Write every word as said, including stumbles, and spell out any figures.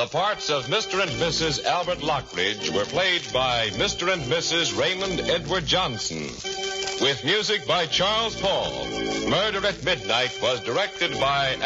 The parts of Mister and Missus Albert Lockridge were played by Mister and Missus Raymond Edward Johnson, with music by Charles Paul. Murder at Midnight was directed by